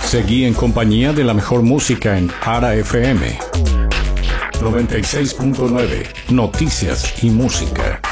Seguí en compañía de la mejor música en Ara FM 96.9, noticias y música.